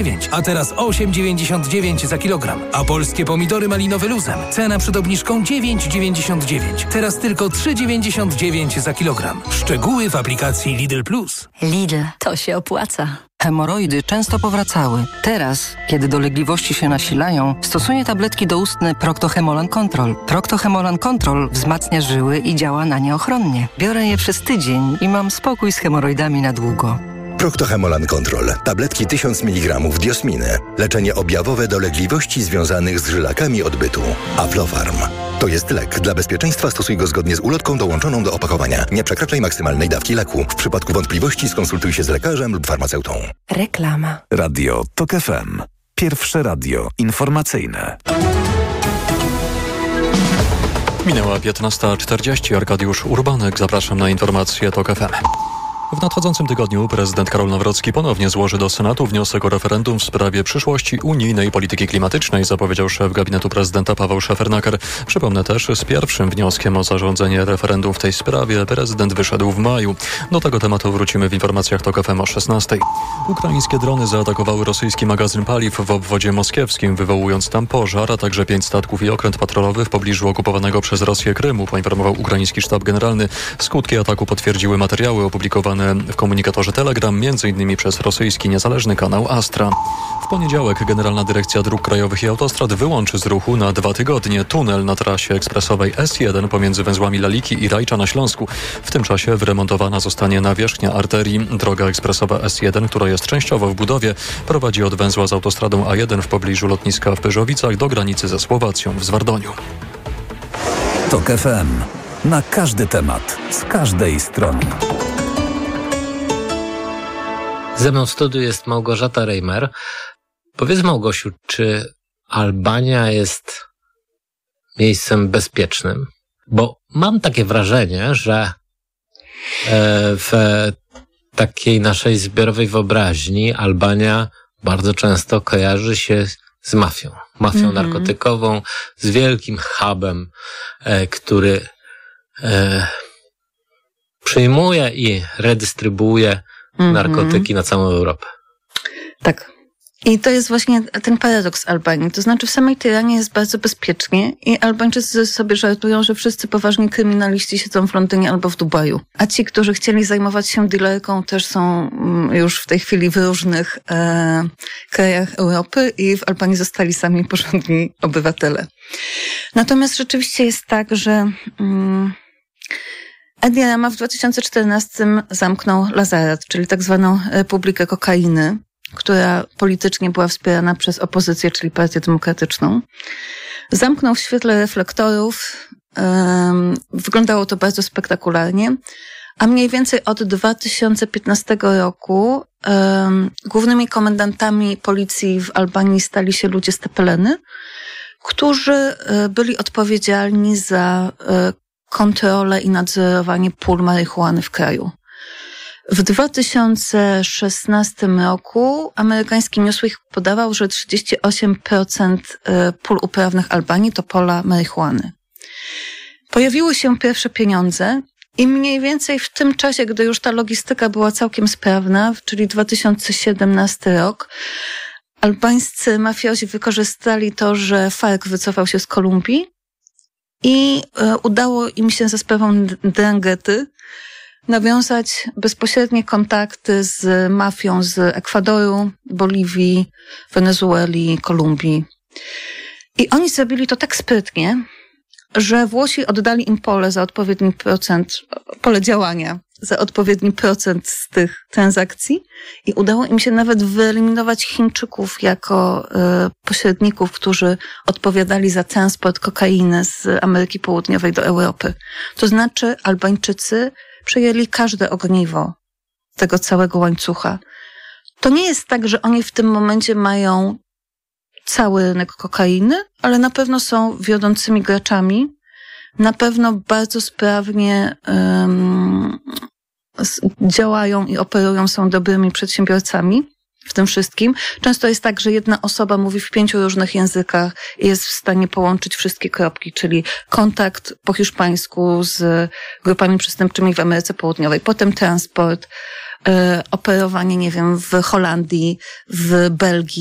a teraz 8,99 za kilogram. A polskie pomidory malinowe luzem. Cena przed obniżką 9,99. Teraz tylko 3,99 za kilogram. Szczegóły w aplikacji Lidl Plus. Lidl, to się opłaca. Hemoroidy często powracały. Teraz, kiedy dolegliwości się nasilają, stosuję tabletki doustne Procto-Hemolan Control. Procto-Hemolan Control wzmacnia żyły i działa na nie ochronnie. Biorę je przez tydzień i mam spokój z hemoroidami na długo. Procto-Hemolan Control. Tabletki 1000 mg diosminy. Leczenie objawowe dolegliwości związanych z żylakami odbytu. Aflofarm. To jest lek. Dla bezpieczeństwa stosuj go zgodnie z ulotką dołączoną do opakowania. Nie przekraczaj maksymalnej dawki leku. W przypadku wątpliwości skonsultuj się z lekarzem lub farmaceutą. Reklama. Radio TOK FM. Pierwsze radio informacyjne. Minęła 15:40. Arkadiusz Urbanek. Zapraszam na informacje TOK FM. W nadchodzącym tygodniu prezydent Karol Nawrocki ponownie złoży do Senatu wniosek o referendum w sprawie przyszłości unijnej polityki klimatycznej, zapowiedział szef gabinetu prezydenta Paweł Szefernaker. Przypomnę też, z pierwszym wnioskiem o zarządzenie referendum w tej sprawie prezydent wyszedł w maju. Do tego tematu wrócimy w informacjach TOK FM o 16:00. Ukraińskie drony zaatakowały rosyjski magazyn paliw w obwodzie moskiewskim, wywołując tam pożar, a także 5 statków i okręt patrolowy w pobliżu okupowanego przez Rosję Krymu, poinformował ukraiński sztab generalny. Skutki ataku potwierdziły materiały opublikowane w komunikatorze Telegram, m.in. przez rosyjski niezależny kanał Astra. W poniedziałek Generalna Dyrekcja Dróg Krajowych i Autostrad wyłączy z ruchu na 2 tygodnie tunel na trasie ekspresowej S1 pomiędzy węzłami Laliki i Rajcza na Śląsku. W tym czasie wyremontowana zostanie nawierzchnia arterii. Droga ekspresowa S1, która jest częściowo w budowie, prowadzi od węzła z autostradą A1 w pobliżu lotniska w Pyrzowicach do granicy ze Słowacją w Zwardoniu. TOK FM. Na każdy temat, z każdej strony. Ze mną w studiu jest Małgorzata Reimer. Powiedz, Małgosiu, czy Albania jest miejscem bezpiecznym? Bo mam takie wrażenie, że w takiej naszej zbiorowej wyobraźni Albania bardzo często kojarzy się z mafią. Mafią narkotykową, z wielkim hubem, który przyjmuje i redystrybuuje narkotyki na całą Europę. Tak. I to jest właśnie ten paradoks Albanii. To znaczy w samej Tyranie jest bardzo bezpiecznie i Albańczycy sobie żartują, że wszyscy poważni kryminaliści siedzą w Londynie albo w Dubaju. A ci, którzy chcieli zajmować się dealerką, też są już w tej chwili w różnych krajach Europy i w Albanii zostali sami porządni obywatele. Natomiast rzeczywiście jest tak, że Edi Rama w 2014 zamknął Lazarat, czyli tak zwaną Republikę Kokainy, która politycznie była wspierana przez opozycję, czyli Partię Demokratyczną. Zamknął w świetle reflektorów. Wyglądało to bardzo spektakularnie. A mniej więcej od 2015 roku głównymi komendantami policji w Albanii stali się ludzie z Tepeleny, którzy byli odpowiedzialni za kontrolę i nadzorowanie pól marihuany w kraju. W 2016 roku amerykański Newsweek podawał, że 38% pól uprawnych Albanii to pola marihuany. Pojawiły się pierwsze pieniądze i mniej więcej w tym czasie, gdy już ta logistyka była całkiem sprawna, czyli 2017 rok, albańscy mafiozi wykorzystali to, że FARC wycofał się z Kolumbii i udało im się za sprawą Dranghety nawiązać bezpośrednie kontakty z mafią z Ekwadoru, Boliwii, Wenezueli, Kolumbii. I oni zrobili to tak sprytnie, że Włosi oddali im pole za odpowiedni procent, pole działania za odpowiedni procent z tych transakcji i udało im się nawet wyeliminować Chińczyków jako pośredników, którzy odpowiadali za transport kokainy z Ameryki Południowej do Europy. To znaczy Albańczycy przejęli każde ogniwo tego całego łańcucha. To nie jest tak, że oni w tym momencie mają cały rynek kokainy, ale na pewno są wiodącymi graczami. Na pewno bardzo sprawnie działają i operują, są dobrymi przedsiębiorcami w tym wszystkim. Często jest tak, że jedna osoba mówi w 5 różnych językach i jest w stanie połączyć wszystkie kropki, czyli kontakt po hiszpańsku z grupami przestępczymi w Ameryce Południowej, potem transport, operowanie, nie wiem, w Holandii, w Belgii,